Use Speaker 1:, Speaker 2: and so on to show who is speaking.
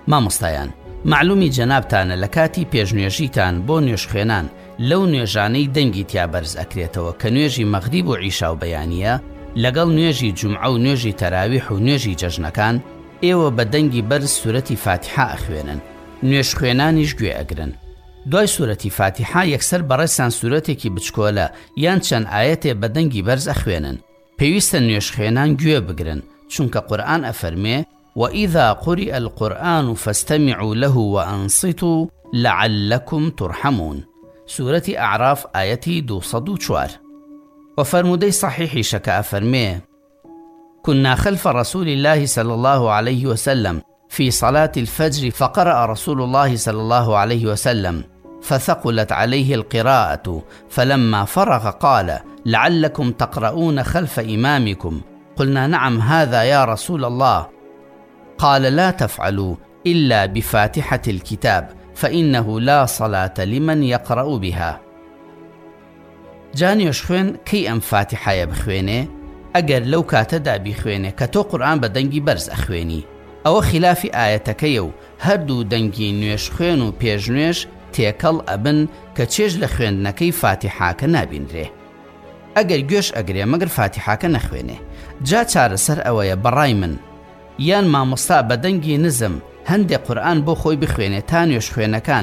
Speaker 1: مامۆستایان، معلومی جەنابتانە لە کاتی پێشنوێژیتان بۆ نوێژخوێنان لەو نوێژانەی دەنگی تیا بەرز ئەکرێتەوە کە نوێژی مەغریب و عیشا و بەیانیە لەگەڵ نوێژی جومعە و نوێژی تەراویح و نوێژی جەژنەکان، ئێوە بە دەنگی بەرز سوورەتی فاتحە ئەخوێنن، نوێژخوێنانیش گوێ ئەگرن. دوای سوورەتی فاتحە یەکسەر بەڕێسان سوورەتێکی بچکۆلە یان چەند ئاەتێ بە دەنگی بەرز ئەخوێنن. پێویستە نوێژخوێنان گوێ بگرن، چونکە قورئان ئەفەرمێ وَإِذَا قُرِئَ الْقُرْآنُ فَاسْتَمِعُوا لَهُ وَأَنصِتُوا لَعَلَّكُمْ تُرْحَمُونَ. سوورەتی ئەعراف ئاەتی 204. وفرمودەی صحیحیشە کە ئەفەرمێ كنا خلف رسول الله صلى الله عليه وسلم في صلاة الفجر فقرأ رسول الله صلى الله عليه وسلم فثقلت عليه القراءة فلما فرغ قال لعلكم تقرؤون خلف إمامكم قلنا نعم هذا يا رسول الله قال لا تفعلوا إلا بفاتحة الكتاب فإنه لا صلاة لمن يقرأ بها. جانیۆش خوێن کەی ئەم فاتحایە بخوێنێ؟ ئەگەر لەو کاتەدا بیخوێنێ کە تۆ قورئان بە دەنگی بەرز ئەخوێنی، ئەوە خلافی ئاەتەکەیە و هەردوو دەنگی نوێش خوێن و پێشنوێش تێکەڵ ئەبن کە چێژ لە خوێندنەکەی فاتحاکە نابینرێ. ئەگەر گوێش ئەگرێ مەگەر فاتحاکە نەخوێنێ. جا چارەسەر ئەوەیە بەڕای من یان مامۆستا بە دەنگی نزم هەندێک قورئان بۆ خۆی بخوێنێ تا نوێش خوێنەکان